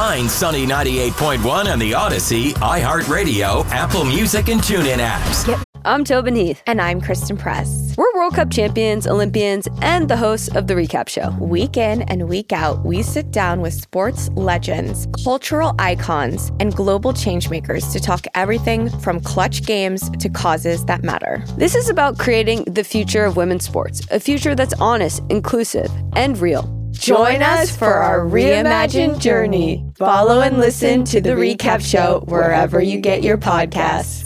Find Sunny 98.1 on the Odyssey, iHeartRadio, Apple Music, and TuneIn apps. Yep. I'm Tobin Heath. And I'm Kristen Press. We're World Cup champions, Olympians, and the hosts of The Recap Show. Week in and week out, we sit down with sports legends, cultural icons, and global changemakers to talk everything from clutch games to causes that matter. This is about creating the future of women's sports, a future that's honest, inclusive, and real. Join us for our reimagined journey. Follow and listen to The Recap Show wherever you get your podcasts.